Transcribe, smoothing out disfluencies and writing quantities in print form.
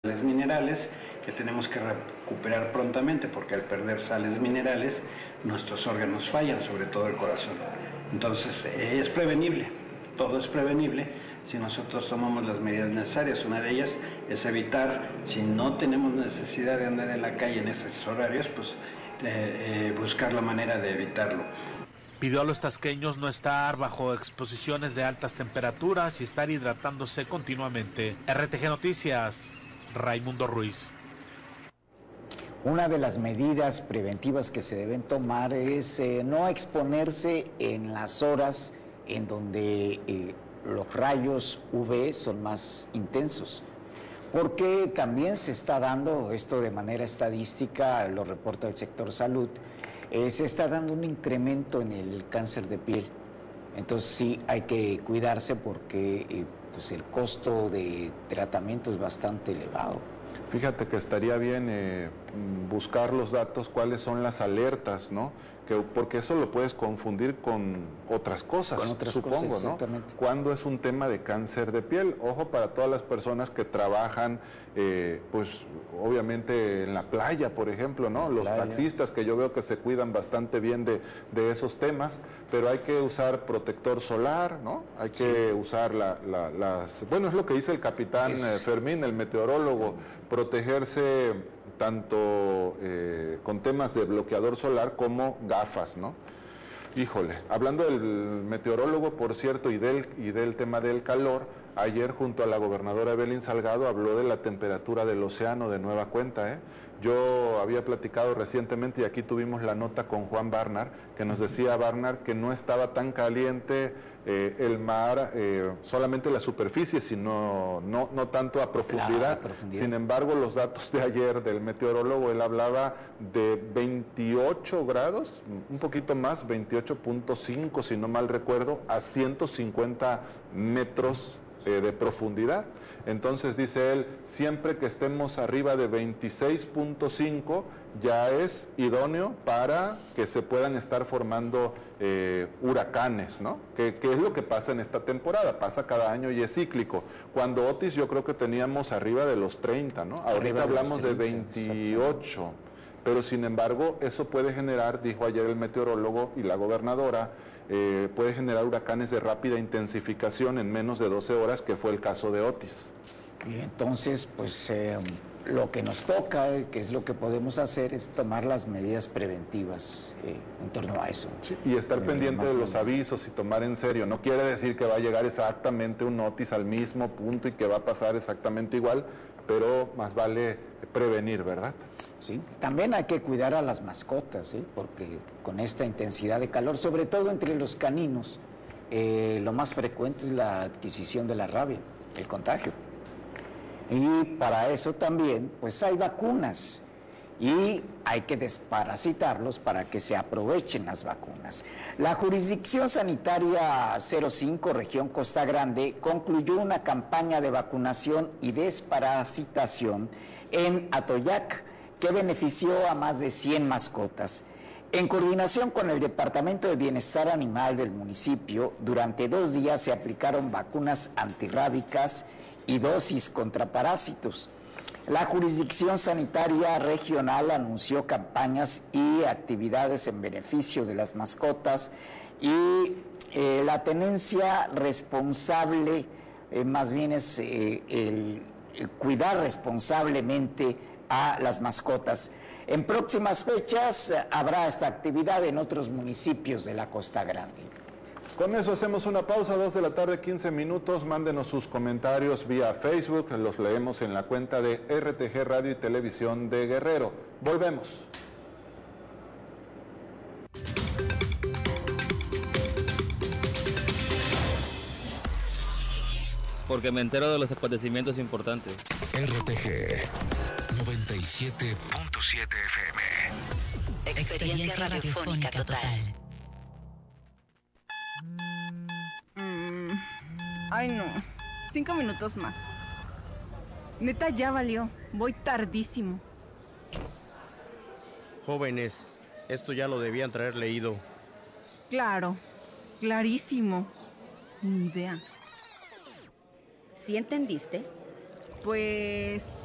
sales minerales que tenemos que recuperar prontamente, porque al perder sales minerales nuestros órganos fallan, sobre todo el corazón. Entonces es prevenible, todo es prevenible si nosotros tomamos las medidas necesarias. Una de ellas es evitar, si no tenemos necesidad de andar en la calle en esos horarios, pues buscar la manera de evitarlo. Pidió a los tasqueños no estar bajo exposiciones de altas temperaturas y estar hidratándose continuamente. RTG Noticias, Raimundo Ruiz. Una de las medidas preventivas que se deben tomar es no exponerse en las horas en donde los rayos UV son más intensos, porque también se está dando esto de manera estadística, lo reporta el sector salud, se está dando un incremento en el cáncer de piel. Entonces sí hay que cuidarse porque pues el costo de tratamiento es bastante elevado. Fíjate que estaría bien buscar los datos, cuáles son las alertas, ¿no? Porque eso lo puedes confundir con otras cosas, con otras supongo, cosas, ¿no? exactamente. Cuando es un tema de cáncer de piel, ojo para todas las personas que trabajan, pues obviamente en la playa, por ejemplo, ¿no? Los taxistas, que yo veo que se cuidan bastante bien de esos temas, pero hay que usar protector solar, ¿no? Hay que usar las... Bueno, es lo que dice el capitán Fermín, el meteorólogo, protegerse tanto con temas de bloqueador solar como gafas, ¿no? Híjole, hablando del meteorólogo, por cierto, y del tema del calor, ayer junto a la gobernadora Evelyn Salgado habló de la temperatura del océano de nueva cuenta, ¿eh? Yo había platicado recientemente y aquí tuvimos la nota con Juan Barnar, que nos decía Barnar que no estaba tan caliente el mar, solamente la superficie, sino no tanto a profundidad. Sin embargo, los datos de ayer del meteorólogo, él hablaba de 28 grados, un poquito más, 28.5 si no mal recuerdo, a 150 metros de profundidad. Entonces dice él, siempre que estemos arriba de 26.5 ya es idóneo para que se puedan estar formando huracanes, ¿no? Que es lo que pasa en esta temporada, pasa cada año y es cíclico. Cuando Otis yo creo que teníamos arriba de los 30, ¿no? Ahorita hablamos de 28, pero sin embargo eso puede generar, dijo ayer el meteorólogo y la gobernadora, puede generar huracanes de rápida intensificación en menos de 12 horas, que fue el caso de Otis. Y entonces, pues lo que nos toca, que es lo que podemos hacer, es tomar las medidas preventivas en torno a eso. Sí, y estar pendiente de los avisos y tomar en serio. No quiere decir que va a llegar exactamente un Otis al mismo punto y que va a pasar exactamente igual, pero más vale prevenir, ¿verdad? Sí, también hay que cuidar a las mascotas, porque con esta intensidad de calor, sobre todo entre los caninos, lo más frecuente es la adquisición de la rabia, el contagio. Y para eso también, pues hay vacunas y hay que desparasitarlos para que se aprovechen las vacunas. La Jurisdicción Sanitaria 05, Región Costa Grande, concluyó una campaña de vacunación y desparasitación en Atoyac, que benefició a más de 100 mascotas. En coordinación con el Departamento de Bienestar Animal del municipio, durante 2 días se aplicaron vacunas antirrábicas y dosis contra parásitos. La Jurisdicción Sanitaria Regional anunció campañas y actividades en beneficio de las mascotas y la tenencia responsable, más bien es el cuidar responsablemente a las mascotas. En próximas fechas habrá esta actividad en otros municipios de la Costa Grande. Con eso hacemos una pausa, 2 de la tarde, 15 minutos. Mándenos sus comentarios vía Facebook, los leemos en la cuenta de RTG Radio y Televisión de Guerrero. Volvemos. Porque me entero de los acontecimientos importantes. RTG 97.7 FM. Experiencia radiofónica total. Ay, no. 5 minutos más. Neta, ya valió. Voy tardísimo. Jóvenes, esto ya lo debían traer leído. Claro. Clarísimo. Ni idea. ¿Sí entendiste? Pues